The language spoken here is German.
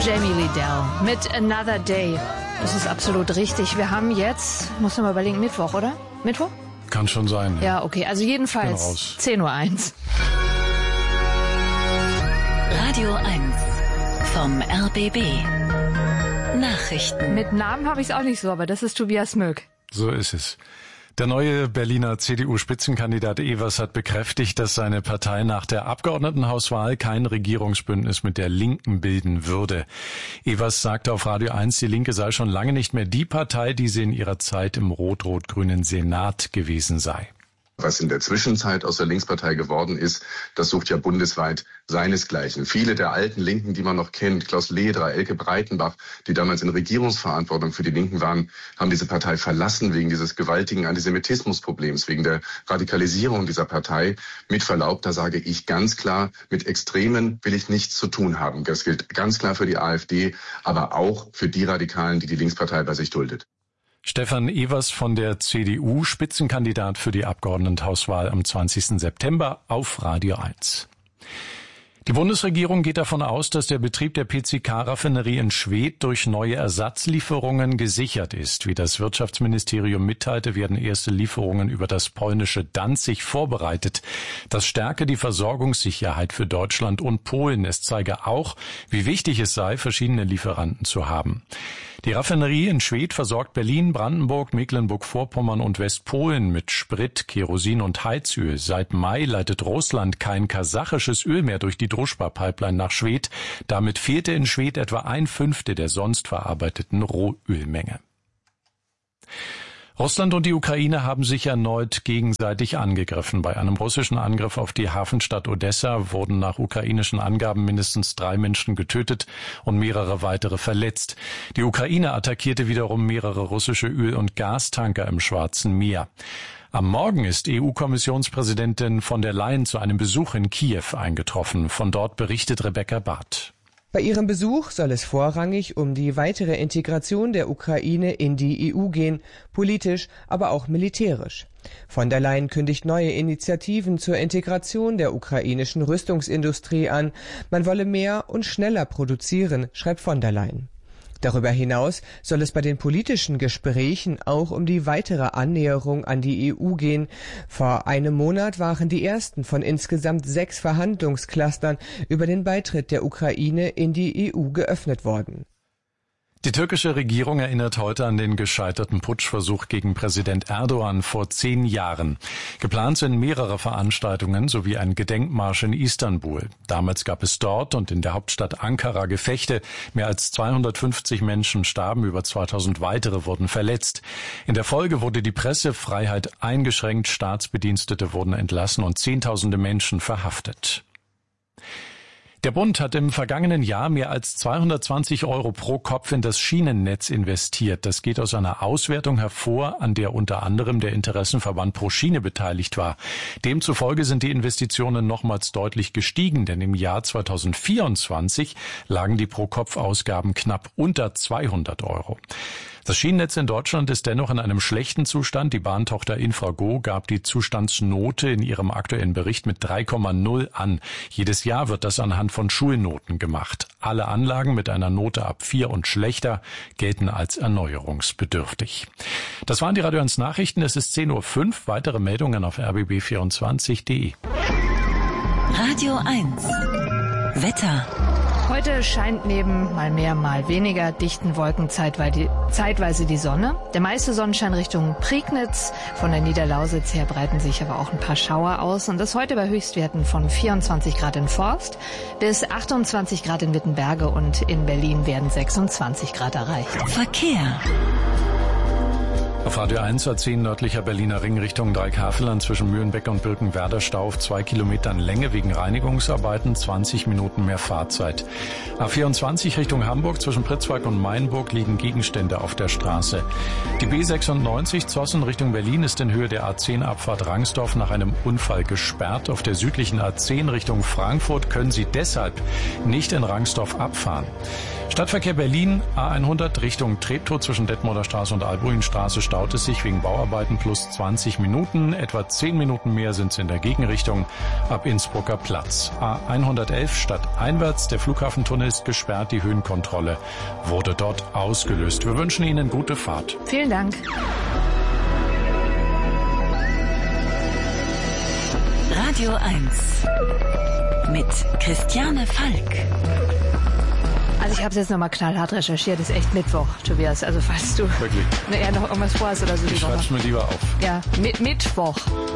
Jamie Liddell mit Another Day. Das ist absolut richtig. Wir haben jetzt, muss man mal überlegen, Mittwoch, oder? Mittwoch? Kann schon sein. Ja, okay. Also jedenfalls 10:01 Uhr. Radio 1 vom RBB. Nachrichten. Mit Namen habe ich es auch nicht so, aber das ist Tobias Möck. So ist es. Der neue Berliner CDU-Spitzenkandidat Evers hat bekräftigt, dass seine Partei nach der Abgeordnetenhauswahl kein Regierungsbündnis mit der Linken bilden würde. Evers sagte auf Radio 1, die Linke sei schon lange nicht mehr die Partei, die sie in ihrer Zeit im rot-rot-grünen Senat gewesen sei. Was in der Zwischenzeit aus der Linkspartei geworden ist, das sucht ja bundesweit seinesgleichen. Viele der alten Linken, die man noch kennt, Klaus Lederer, Elke Breitenbach, die damals in Regierungsverantwortung für die Linken waren, haben diese Partei verlassen wegen dieses gewaltigen Antisemitismusproblems, wegen der Radikalisierung dieser Partei. Mit Verlaub, da sage ich ganz klar, mit Extremen will ich nichts zu tun haben. Das gilt ganz klar für die AfD, aber auch für die Radikalen, die die Linkspartei bei sich duldet. Stefan Evers von der CDU, Spitzenkandidat für die Abgeordnetenhauswahl am 20. September auf Radio 1. Die Bundesregierung geht davon aus, dass der Betrieb der PCK-Raffinerie in Schwedt durch neue Ersatzlieferungen gesichert ist. Wie das Wirtschaftsministerium mitteilte, werden erste Lieferungen über das polnische Danzig vorbereitet. Das stärke die Versorgungssicherheit für Deutschland und Polen. Es zeige auch, wie wichtig es sei, verschiedene Lieferanten zu haben. Die Raffinerie in Schwedt versorgt Berlin, Brandenburg, Mecklenburg-Vorpommern und Westpolen mit Sprit, Kerosin und Heizöl. Seit Mai leitet Russland kein kasachisches Öl mehr durch die Druschba-Pipeline nach Schwedt. Damit fehlte in Schwedt etwa 1/5 der sonst verarbeiteten Rohölmenge. Russland und die Ukraine haben sich erneut gegenseitig angegriffen. Bei einem russischen Angriff auf die Hafenstadt Odessa wurden nach ukrainischen Angaben mindestens 3 Menschen getötet und mehrere weitere verletzt. Die Ukraine attackierte wiederum mehrere russische Öl- und Gastanker im Schwarzen Meer. Am Morgen ist EU-Kommissionspräsidentin von der Leyen zu einem Besuch in Kiew eingetroffen. Von dort berichtet Rebecca Barth. Bei ihrem Besuch soll es vorrangig um die weitere Integration der Ukraine in die EU gehen, politisch, aber auch militärisch. Von der Leyen kündigt neue Initiativen zur Integration der ukrainischen Rüstungsindustrie an. Man wolle mehr und schneller produzieren, schreibt von der Leyen. Darüber hinaus soll es bei den politischen Gesprächen auch um die weitere Annäherung an die EU gehen. Vor einem Monat waren die ersten von insgesamt 6 Verhandlungsclustern über den Beitritt der Ukraine in die EU geöffnet worden. Die türkische Regierung erinnert heute an den gescheiterten Putschversuch gegen Präsident Erdogan vor 10 Jahren. Geplant sind mehrere Veranstaltungen sowie ein Gedenkmarsch in Istanbul. Damals gab es dort und in der Hauptstadt Ankara Gefechte. Mehr als 250 Menschen starben, über 2000 weitere wurden verletzt. In der Folge wurde die Pressefreiheit eingeschränkt, Staatsbedienstete wurden entlassen und Zehntausende Menschen verhaftet. Der Bund hat im vergangenen Jahr mehr als 220 € pro Kopf in das Schienennetz investiert. Das geht aus einer Auswertung hervor, an der unter anderem der Interessenverband Pro Schiene beteiligt war. Demzufolge sind die Investitionen nochmals deutlich gestiegen, denn im Jahr 2024 lagen die Pro-Kopf-Ausgaben knapp unter 200 €. Das Schienennetz in Deutschland ist dennoch in einem schlechten Zustand. Die Bahntochter Infrago gab die Zustandsnote in ihrem aktuellen Bericht mit 3,0 an. Jedes Jahr wird das anhand von Schulnoten gemacht. Alle Anlagen mit einer Note ab 4 und schlechter gelten als erneuerungsbedürftig. Das waren die Radio 1 Nachrichten. Es ist 10:05 Uhr. Weitere Meldungen auf rbb24.de. Radio 1 Wetter. Heute scheint neben mal mehr, mal weniger dichten Wolken zeitweise die Sonne. Der meiste Sonnenschein Richtung Prignitz. Von der Niederlausitz her breiten sich aber auch ein paar Schauer aus. Und das heute bei Höchstwerten von 24 Grad in Forst bis 28 Grad in Wittenberge und in Berlin werden 26 Grad erreicht. Verkehr. Auf Radio 1 A10 nördlicher Berliner Ring Richtung Dreieckhavelland zwischen Mühlenbeck und Birkenwerder Stau auf 2 Kilometern Länge wegen Reinigungsarbeiten, 20 Minuten mehr Fahrzeit. A24 Richtung Hamburg zwischen Pritzwalk und Mainburg liegen Gegenstände auf der Straße. Die B96 Zossen Richtung Berlin ist in Höhe der A10 Abfahrt Rangsdorf nach einem Unfall gesperrt. Auf der südlichen A10 Richtung Frankfurt können Sie deshalb nicht in Rangsdorf abfahren. Stadtverkehr Berlin A100 Richtung Treptow zwischen Detmolder Straße und Albuinstraße Stau staut es sich wegen Bauarbeiten plus 20 Minuten. Etwa 10 Minuten mehr sind es in der Gegenrichtung ab Innsbrucker Platz. A111 stadteinwärts. Der Flughafentunnel ist gesperrt. Die Höhenkontrolle wurde dort ausgelöst. Wir wünschen Ihnen gute Fahrt. Vielen Dank. Radio 1 mit Christiane Falk. Also ich habe es jetzt nochmal knallhart recherchiert. Es ist echt Mittwoch, Tobias. Also falls du Wirklich? noch irgendwas vorhast oder so. Ich schreib's mir lieber auf. Ja, Mittwoch.